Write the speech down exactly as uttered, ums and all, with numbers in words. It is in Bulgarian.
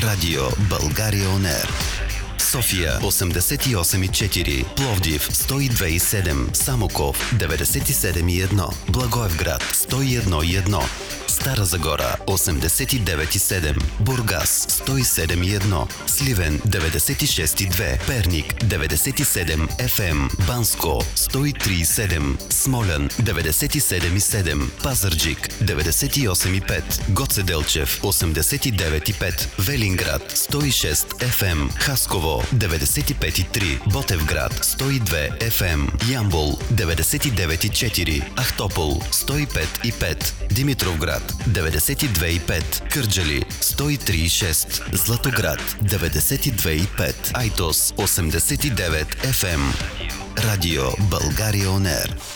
Радио България Он Ер. София осемдесет и осем и четири, Пловдив сто и две и седем, Самоков деветдесет и седем и едно, Благоевград сто и едно и едно, Стара Загора осемдесет и девет и седем, Бургас сто и седем и едно, Сливен деветдесет и шест и две, Перник деветдесет и седем еф ем, Банско сто и три и седем, Смолян деветдесет и седем и седем, Пазарджик деветдесет и осем и пет, Гоце Делчев осемдесет и девет и пет, Велинград сто и шест еф ем, Хасково деветдесет и пет и три, Ботевград сто и две еф ем, Ямбол деветдесет и девет и четири, Ахтопол сто и пет и пет, Димитровград деветдесет и две и пет, Кърджали сто и три и шест, Златоград деветдесет и две и пет, Айтос осемдесет и девет еф ем. Радио България Он Ер.